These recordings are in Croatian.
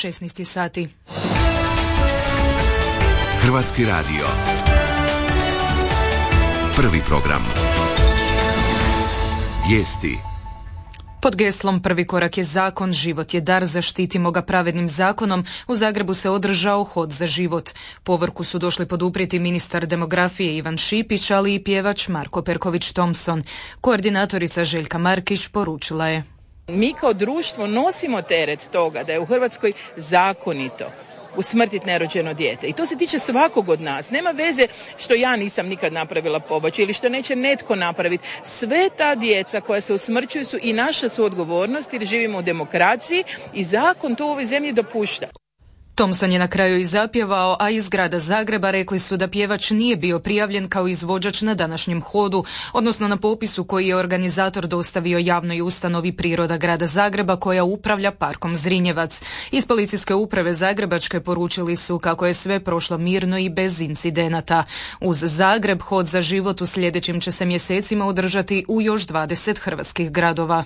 16 sati. Hrvatski radio. Prvi program. Vijesti. Pod geslom Prvi korak je zakon, život je dar, zaštitimo ga pravednim zakonom, u Zagrebu se održao hod za život. Povorku su došli poduprijeti ministar demografije Ivan Šipić, ali i pjevač Marko Perković-Thompson. Koordinatorica Željka Markić poručila je: Mi kao društvo nosimo teret toga da je u Hrvatskoj zakonito usmrtiti nerođeno dijete. I to se tiče svakog od nas. Nema veze što ja nisam nikad napravila pobačaj ili što neće netko napraviti. Sve ta djeca koja se usmrćuju su i naša su odgovornost jer živimo u demokraciji i zakon to u ovoj zemlji dopušta. Thompson je na kraju i zapjevao, a iz grada Zagreba rekli su da pjevač nije bio prijavljen kao izvođač na današnjem hodu, odnosno na popisu koji je organizator dostavio javnoj ustanovi Priroda grada Zagreba koja upravlja parkom Zrinjevac. Iz policijske uprave Zagrebačke poručili su kako je sve prošlo mirno i bez incidenata. Uz Zagreb, hod za život u sljedećim će se mjesecima održati u još 20 hrvatskih gradova.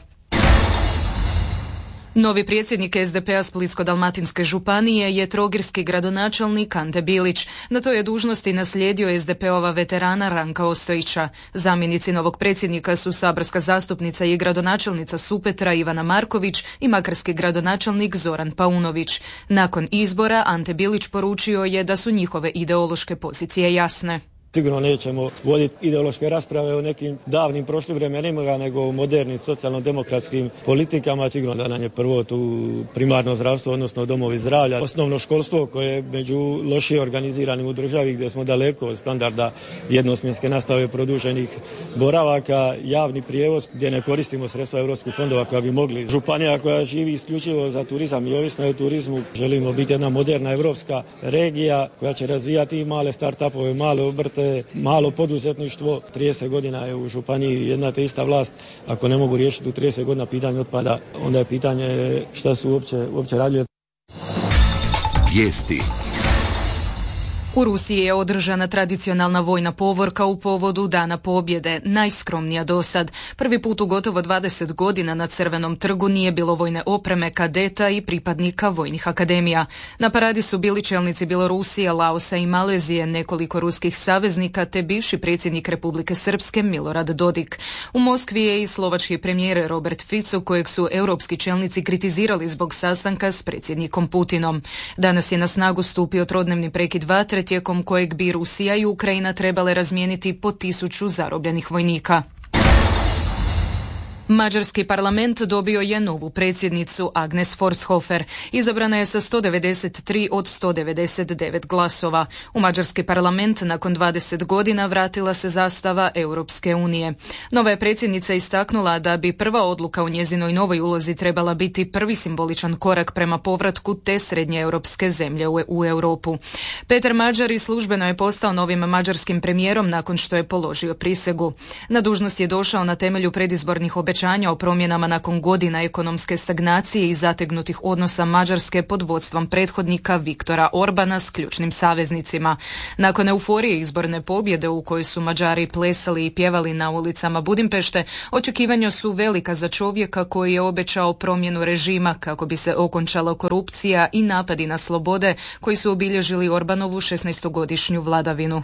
Novi predsjednik SDP-a Splitsko-dalmatinske županije je trogirski gradonačelnik Ante Bilić. Na toj je dužnosti naslijedio SDP-ova veterana Ranka Ostojića. Zamjenici novog predsjednika su saborska zastupnica i gradonačelnica Supetra Ivana Marković i makarski gradonačelnik Zoran Paunović. Nakon izbora Ante Bilić poručio je da su njihove ideološke pozicije jasne. Sigurno nećemo voditi ideološke rasprave o nekim davnim prošlim vremenima, nego o modernim socijalno-demokratskim politikama. Sigurno da nam je prvo tu primarno zdravstvo, odnosno domovi zdravlja. Osnovno školstvo koje je među lošije organiziranim u državi gdje smo daleko od standarda jednosmjenske nastave produženih boravaka, javni prijevoz gdje ne koristimo sredstva europskih fondova koja bi mogli. Županija koja živi isključivo za turizam i ovisna o turizmu. Želimo biti jedna moderna europska regija koja će razvijati i male start-upove, male obrte, malo poduzetništvo. 30 godina je u županiji jedna te ista vlast. Ako ne mogu riješiti u 30 godina pitanje otpada, onda je pitanje šta su uopće radili. Vijesti. U Rusiji je održana tradicionalna vojna povorka u povodu Dana pobjede, najskromnija dosad. Prvi put u gotovo 20 godina na Crvenom trgu nije bilo vojne opreme, kadeta i pripadnika vojnih akademija. Na paradi su bili čelnici Bjelorusije, Laosa i Malezije, nekoliko ruskih saveznika te bivši predsjednik Republike Srpske Milorad Dodik. U Moskvi je i slovački premijer Robert Fico, kojeg su europski čelnici kritizirali zbog sastanka s predsjednikom Putinom. Danas je na snagu stupio trodnevni prekid vatre, tijekom kojeg bi Rusija i Ukrajina trebale razmijeniti po 1000 zarobljenih vojnika. Mađarski parlament dobio je novu predsjednicu Agnes Forshofer. Izabrana je sa 193 od 199 glasova. U Mađarski parlament nakon 20 godina vratila se zastava Europske unije. Nova je predsjednica istaknula da bi prva odluka u njezinoj novoj ulozi trebala biti prvi simboličan korak prema povratku te srednje europske zemlje u Europu. Peter Mađari službeno je postao novim mađarskim premijerom nakon što je položio prisegu. Na dužnost je došao na temelju predizbornih obećanja o promjenama nakon godina ekonomske stagnacije i zategnutih odnosa Mađarske pod vodstvom prethodnika Viktora Orbana s ključnim saveznicima. Nakon euforije izborne pobjede u kojoj su Mađari plesali i pjevali na ulicama Budimpešte, očekivanja su velika za čovjeka koji je obećao promjenu režima kako bi se okončala korupcija i napadi na slobode koji su obilježili Orbanovu 16-godišnju vladavinu.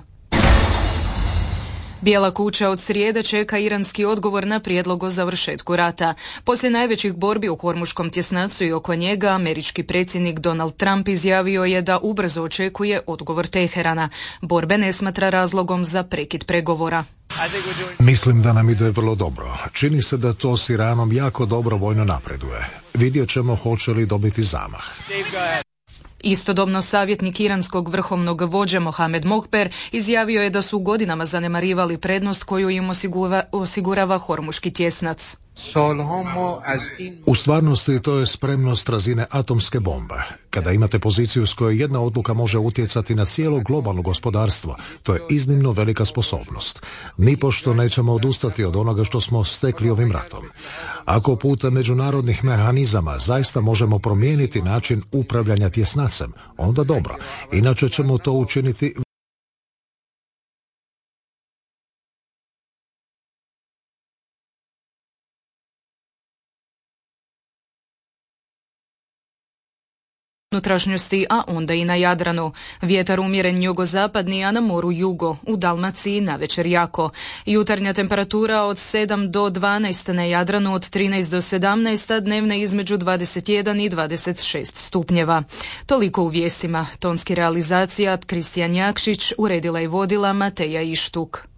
Bijela kuća od srijede čeka iranski odgovor na prijedlog o završetku rata. Poslije najvećih borbi u Hormuškom tjesnacu i oko njega, američki predsjednik Donald Trump izjavio je da ubrzo očekuje odgovor Teherana. Borbe ne smatra razlogom za prekid pregovora. Mislim da nam ide vrlo dobro. Čini se da to s Iranom jako dobro vojno napreduje. Vidjet ćemo hoće li dobiti zamah. Istodobno savjetnik iranskog vrhovnog vođe Mohamed Mohber izjavio je da su godinama zanemarivali prednost koju im osigurava Hormuški tjesnac. U stvarnosti to je spremnost razine atomske bombe. Kada imate poziciju s kojoj jedna odluka može utjecati na cijelo globalno gospodarstvo, to je iznimno velika sposobnost. Nipošto nećemo odustati od onoga što smo stekli ovim ratom. Ako putem međunarodnih mehanizama zaista možemo promijeniti način upravljanja tjesnacem, onda dobro. Inače ćemo to učiniti unutrašnjosti, a onda i na Jadranu. Vjetar umjeren jugozapadni, a na moru jugo, u Dalmaciji navečer jako. Jutarnja temperatura od 7 do 12, na Jadranu od 13 do 17, a dnevne između 21 i 26 stupnjeva. Toliko u vijestima. Tonski realizacija Kristijan Jakšić, uredila i vodila Mateja Ištuk.